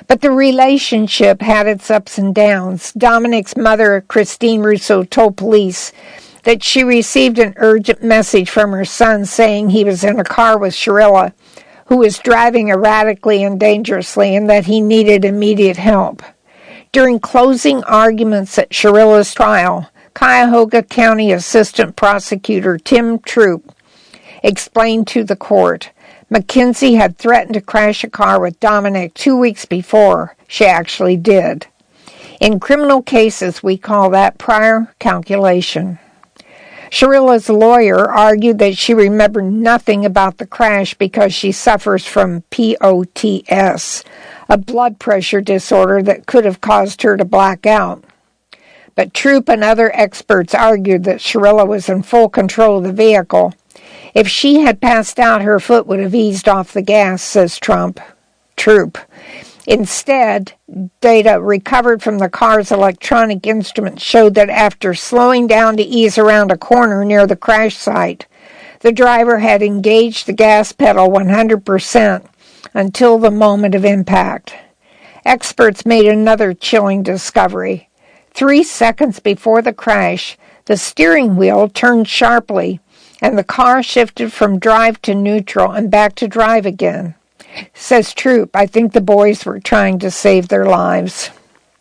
But the relationship had its ups and downs. Dominic's mother, Christine Russo, told police that she received an urgent message from her son saying he was in a car with Sherilla, who was driving erratically and dangerously, and that he needed immediate help. During closing arguments at Sherilla's trial, Cuyahoga County Assistant Prosecutor Tim Troop explained to the court Mackenzie had threatened to crash a car with Dominic 2 weeks before she actually did. In criminal cases, we call that prior calculation. Sherilla's lawyer argued that she remembered nothing about the crash because she suffers from POTS, a blood pressure disorder that could have caused her to black out. But Troop and other experts argued that Sherilla was in full control of the vehicle. If she had passed out, her foot would have eased off the gas, says Troop. Instead, data recovered from the car's electronic instruments showed that after slowing down to ease around a corner near the crash site, the driver had engaged the gas pedal 100% until the moment of impact. Experts made another chilling discovery. 3 seconds before the crash, the steering wheel turned sharply, and the car shifted from drive to neutral and back to drive again. Says Troop, I think the boys were trying to save their lives.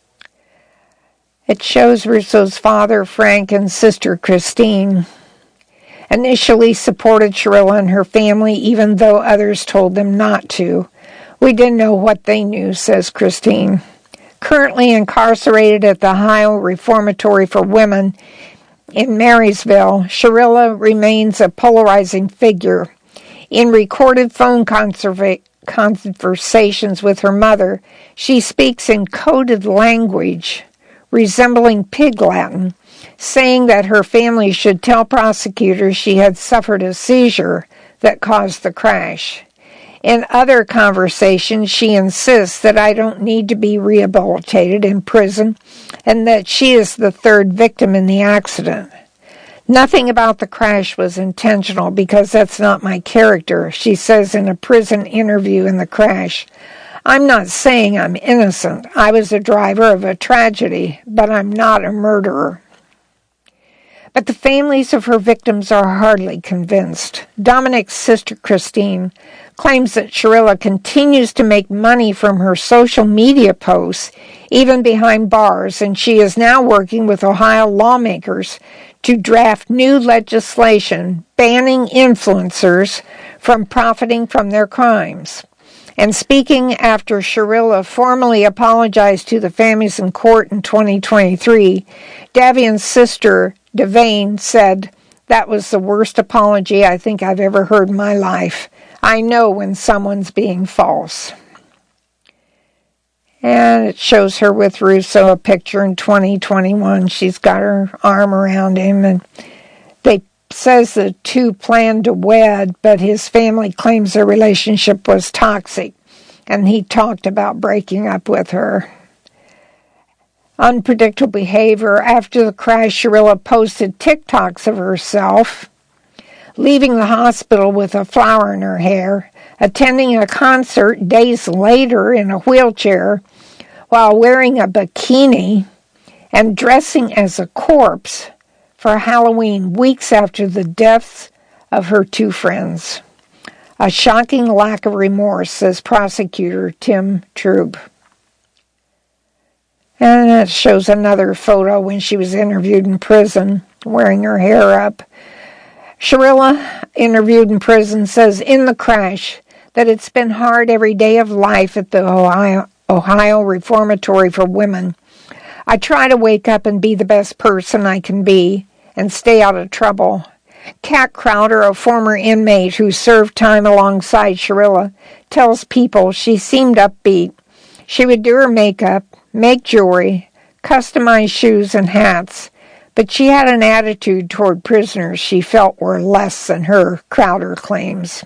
It shows Russo's father, Frank, and sister, Christine, initially supported Sherilla and her family, even though others told them not to. We didn't know what they knew, says Christine. Currently incarcerated at the Ohio Reformatory for Women in Marysville, Sherilla remains a polarizing figure. In recorded phone conversations with her mother, she speaks in coded language resembling Pig Latin, saying that her family should tell prosecutors she had suffered a seizure that caused the crash. In other conversations, she insists that I don't need to be rehabilitated in prison and that she is the third victim in the accident. Nothing about the crash was intentional because that's not my character, she says in a prison interview in the crash. I'm not saying I'm innocent. I was a driver of a tragedy, but I'm not a murderer. But the families of her victims are hardly convinced. Dominic's sister, Christine, claims that Sherilla continues to make money from her social media posts, even behind bars, and she is now working with Ohio lawmakers to draft new legislation banning influencers from profiting from their crimes. And speaking after Sherilla formally apologized to the families in court in 2023, Davian's sister, Devane, said, "That was the worst apology I think I've ever heard in my life. I know when someone's being false." And it shows her with Russo, a picture in 2021. She's got her arm around him, and they says the two planned to wed, but his family claims their relationship was toxic, and he talked about breaking up with her. Unpredictable behavior. After the crash, Sherilla posted TikToks of herself leaving the hospital with a flower in her hair, attending a concert days later in a wheelchair while wearing a bikini, and dressing as a corpse for Halloween weeks after the deaths of her two friends. A shocking lack of remorse, says prosecutor Tim Troop. And it shows another photo when she was interviewed in prison, wearing her hair up. Sherilla, interviewed in prison, says in the crash that it's been hard every day of life at the Ohio Reformatory for Women. I try to wake up and be the best person I can be and stay out of trouble. Kat Crowder, a former inmate who served time alongside Sherilla, tells People she seemed upbeat. She would do her makeup, make jewelry, customize shoes and hats, but she had an attitude toward prisoners she felt were less than her, Crowder claims.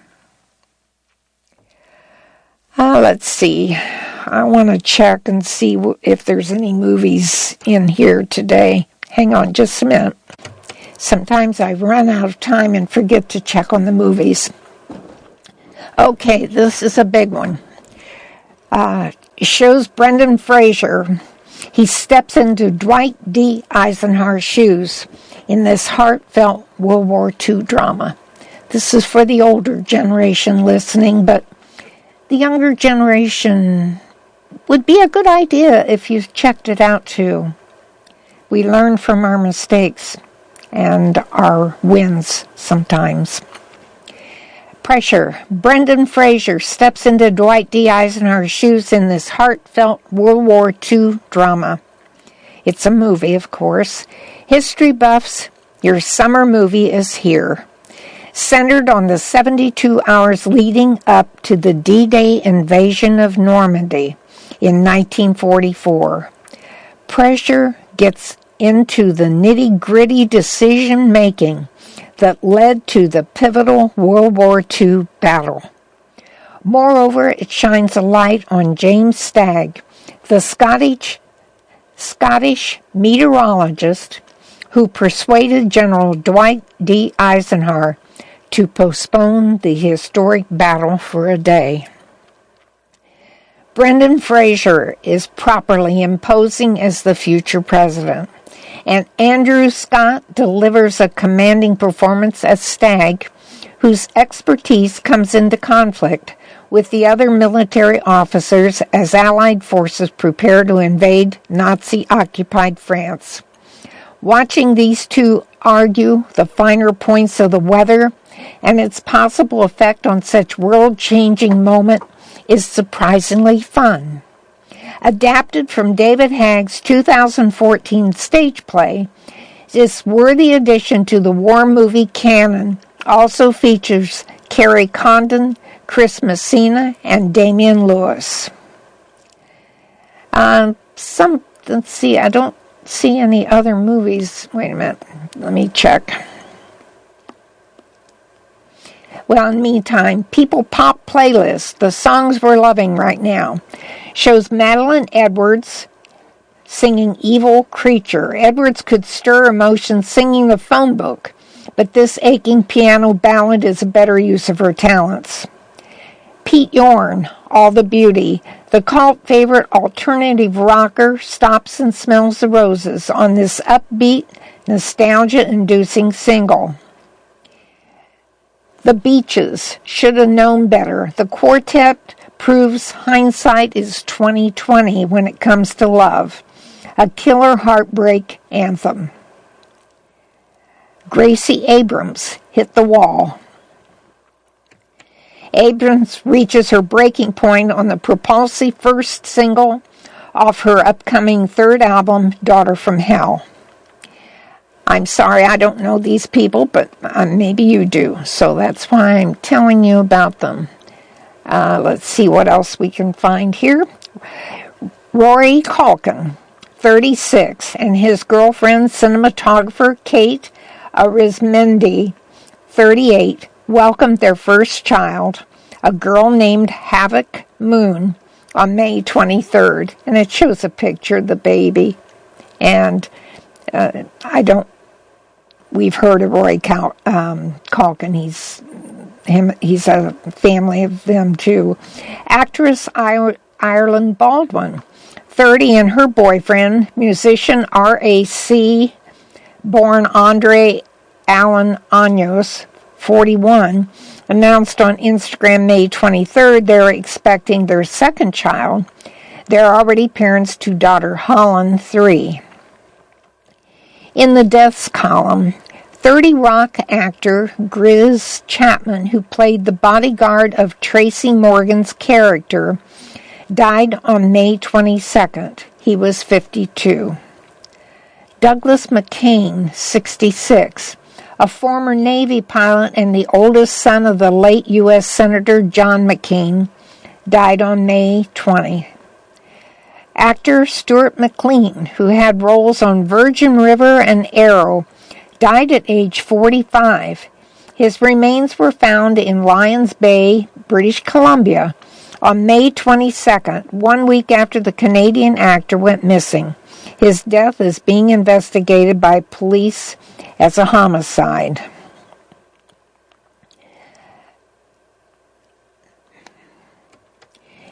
Let's see. I want to check and see if there's any movies in here today. Hang on just a minute. Sometimes I run out of time and forget to check on the movies. Okay, this is a big one. shows Brendan Fraser. He steps into Dwight D. Eisenhower's shoes in this heartfelt World War II drama. This is for the older generation listening, but the younger generation would be a good idea if you checked it out too. We learn from our mistakes and our wins sometimes. Pressure. Brendan Fraser steps into Dwight D. Eisenhower's shoes in this heartfelt World War II drama. It's a movie, of course. History buffs, your summer movie is here. Centered on the 72 hours leading up to the D-Day invasion of Normandy in 1944. Pressure gets into the nitty-gritty decision-making that led to the pivotal World War II battle. Moreover, it shines a light on James Stagg, the Scottish meteorologist who persuaded General Dwight D. Eisenhower to postpone the historic battle for a day. Brendan Fraser is properly imposing as the future president, and Andrew Scott delivers a commanding performance as Stagg, whose expertise comes into conflict with the other military officers as Allied forces prepare to invade Nazi-occupied France. Watching these two argue the finer points of the weather and its possible effect on such world-changing moment is surprisingly fun. Adapted from David Hagg's 2014 stage play, this worthy addition to the war movie canon also features Carrie Condon, Chris Messina, and Damian Lewis. Let's see, I don't see any other movies. Wait a minute, let me check. Well, in the meantime, People Pop Playlist, the songs we're loving right now, shows Madeline Edwards singing Evil Creature. Edwards could stir emotions singing the phone book, but this aching piano ballad is a better use of her talents. Pete Yorn, All the Beauty, the cult favorite alternative rocker, stops and smells the roses on this upbeat, nostalgia-inducing single. The Beaches, Should Have Known Better. The quartet proves hindsight is 20/20 when it comes to love. A killer heartbreak anthem. Gracie Abrams, Hit the Wall. Abrams reaches her breaking point on the propulsive first single off her upcoming third album, Daughter from Hell. I'm sorry, I don't know these people, but maybe you do, so that's why I'm telling you about them. Let's see what else we can find here. Rory Culkin, 36, and his girlfriend, cinematographer Kate Arizmendi, 38, welcomed their first child, a girl named Havoc Moon, on May 23rd. And it shows a picture of the baby. And we've heard of Rory Culkin. He's a family of them too. Actress Ireland Baldwin, 30, and her boyfriend, musician RAC born Andre Alan Años, 41, announced on Instagram May 23rd they're expecting their second child. They're already parents to daughter Holland, 3. In the deaths column, 30 Rock actor Grizz Chapman, who played the bodyguard of Tracy Morgan's character, died on May 22nd. He was 52. Douglas McCain, 66, a former Navy pilot and the oldest son of the late U.S. Senator John McCain, died on May 20. Actor Stuart McLean, who had roles on Virgin River and Arrow, died at age 45. His remains were found in Lions Bay, British Columbia, on May 22nd, 1 week after the Canadian actor went missing. His death is being investigated by police as a homicide.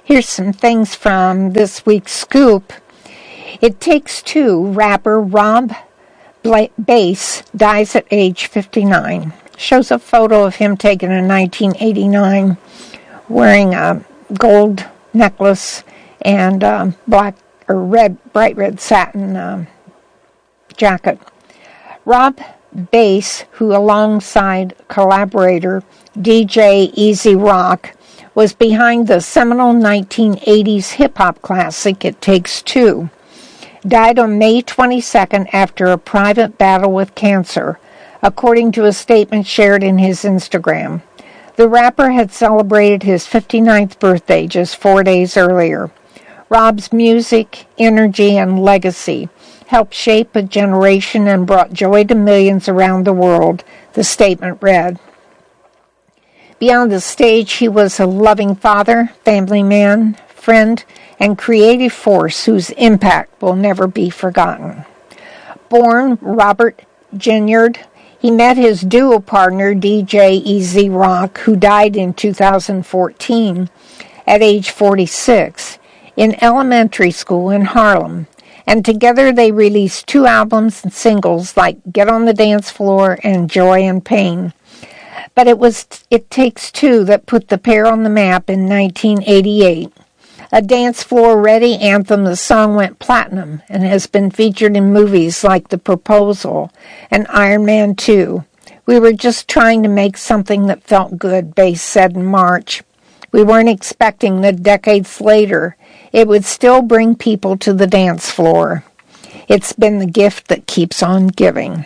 Here's some things from this week's Scoop. It Takes Two rapper Rob Bass dies at age 59. Shows a photo of him taken in 1989 wearing a gold necklace and black or bright red satin jacket. Rob Bass, who alongside collaborator DJ Easy Rock was behind the seminal 1980s hip-hop classic It Takes Two, died on May 22nd after a private battle with cancer, according to a statement shared in his Instagram. The rapper had celebrated his 59th birthday just 4 days earlier. Rob's music, energy, and legacy helped shape a generation and brought joy to millions around the world, the statement read. Beyond the stage, he was a loving father, family man, friend, and creative force whose impact will never be forgotten. Born Robert Ginyard, he met his duo partner, DJ Easy Rock, who died in 2014 at age 46, in elementary school in Harlem, and together they released 2 albums and singles like Get on the Dance Floor and Joy and Pain. But it was It Takes Two that put the pair on the map in 1988. A dance floor-ready anthem, the song went platinum and has been featured in movies like The Proposal and Iron Man 2. We were just trying to make something that felt good, Bass said in March. We weren't expecting that decades later it would still bring people to the dance floor. It's been the gift that keeps on giving.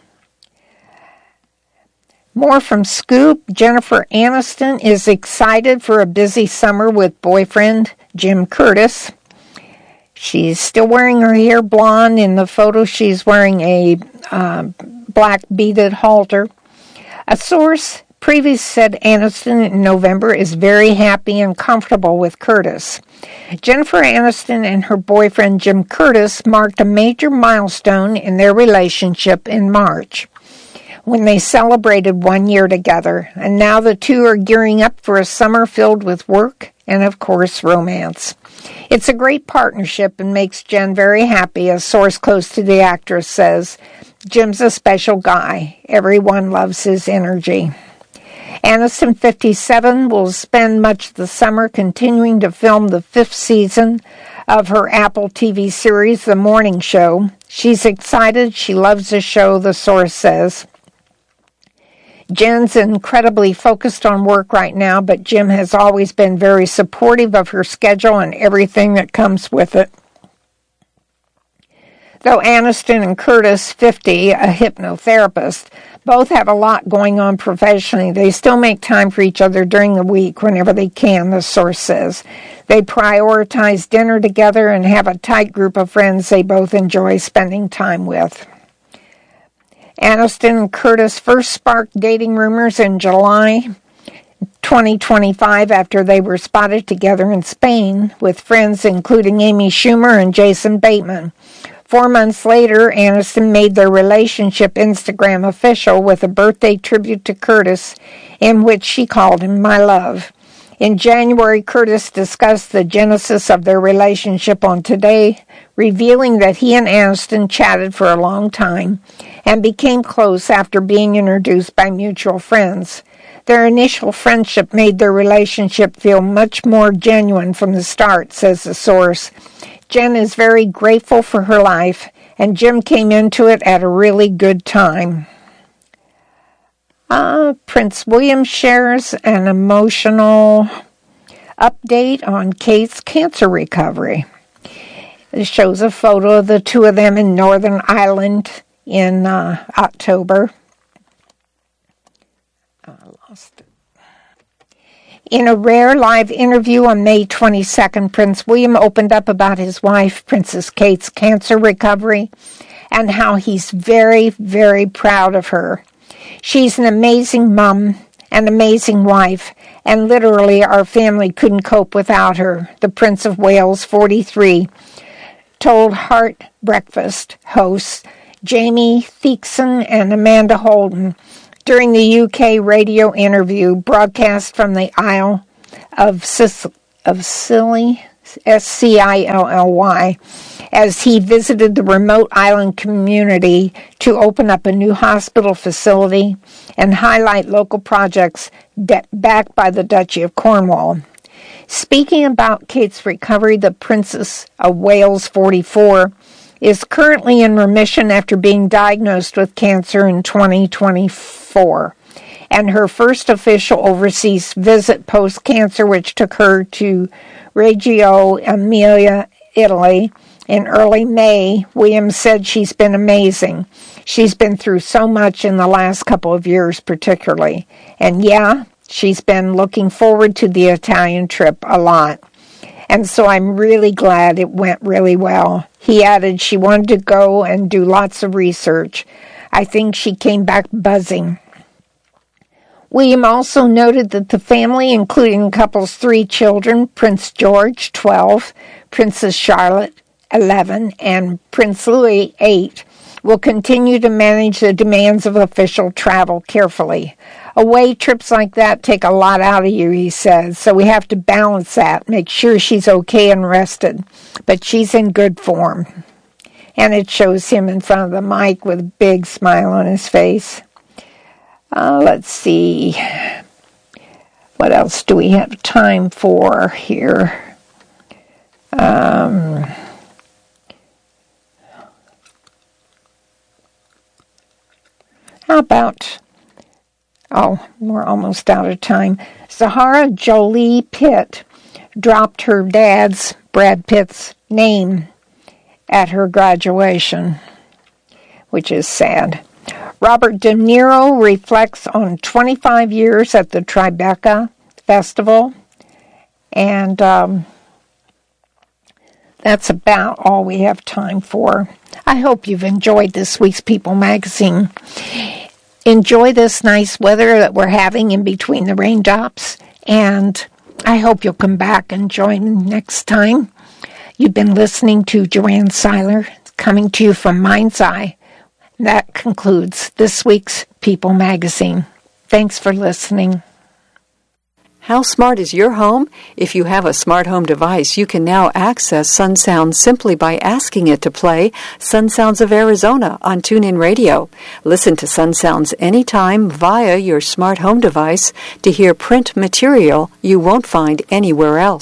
More from Scoop. Jennifer Aniston is excited for a busy summer with boyfriend Jim Curtis. She's still wearing her hair blonde. In the photo, she's wearing a black beaded halter. A source previously said Aniston in November is very happy and comfortable with Curtis. Jennifer Aniston and her boyfriend Jim Curtis marked a major milestone in their relationship in March, when they celebrated 1 year together, and now the two are gearing up for a summer filled with work and, of course, romance. It's a great partnership and makes Jen very happy, a source close to the actress says. Jim's a special guy. Everyone loves his energy. Aniston, 57, will spend much of the summer continuing to film the 5th season of her Apple TV series, The Morning Show. She's excited. She loves the show, the source says. Jen's incredibly focused on work right now, but Jim has always been very supportive of her schedule and everything that comes with it. Though Aniston and Curtis, 50, a hypnotherapist, both have a lot going on professionally, they still make time for each other during the week whenever they can, the source says. They prioritize dinner together and have a tight group of friends they both enjoy spending time with. Aniston and Curtis first sparked dating rumors in July 2025 after they were spotted together in Spain with friends including Amy Schumer and Jason Bateman. 4 months later, Aniston made their relationship Instagram official with a birthday tribute to Curtis in which she called him My Love. In January, Curtis discussed the genesis of their relationship on Today, revealing that he and Aniston chatted for a long time and became close after being introduced by mutual friends. Their initial friendship made their relationship feel much more genuine from the start, says the source. Jen is very grateful for her life, and Jim came into it at a really good time. Prince William shares an emotional update on Kate's cancer recovery. It shows a photo of the two of them in Northern Ireland in October. I lost it. In a rare live interview on May 22nd, Prince William opened up about his wife, Princess Kate's cancer recovery, and how he's very, very proud of her. She's an amazing mom, an amazing wife, and literally our family couldn't cope without her, the Prince of Wales, 43, told Heart Breakfast hosts Jamie Theakson and Amanda Holden during the UK radio interview broadcast from the Isle of of Scilly, Scilly, as he visited the remote island community to open up a new hospital facility and highlight local projects backed by the Duchy of Cornwall. Speaking about Kate's recovery, the Princess of Wales, 44, is currently in remission after being diagnosed with cancer in 2024. And her first official overseas visit post-cancer, which took her to Reggio Emilia, Italy, in early May, Williams said she's been amazing. She's been through so much in the last couple of years particularly. And yeah, she's been looking forward to the Italian trip a lot. And so I'm really glad it went really well. He added she wanted to go and do lots of research. I think she came back buzzing. William also noted that the family, including the couple's 3 children, Prince George, 12, Princess Charlotte, 11, and Prince Louis, 8, will continue to manage the demands of official travel carefully. Away trips like that take a lot out of you, he says, so we have to balance that, make sure she's okay and rested. But she's in good form. And it shows him in front of the mic with a big smile on his face. Let's see. What else do we have time for here? How about... Oh, we're almost out of time. Zahara Jolie Pitt dropped her dad's, Brad Pitt's, name at her graduation, which is sad. Robert De Niro reflects on 25 years at the Tribeca Festival, and that's about all we have time for. I hope you've enjoyed this week's People magazine. Enjoy this nice weather that we're having in between the raindrops, and I hope you'll come back and join next time. You've been listening to Joanne Seiler, coming to you from Mind's Eye. That concludes this week's People magazine. Thanks for listening. How smart is your home? If you have a smart home device, you can now access Sun Sounds simply by asking it to play Sun Sounds of Arizona on TuneIn Radio. Listen to Sun Sounds anytime via your smart home device to hear print material you won't find anywhere else.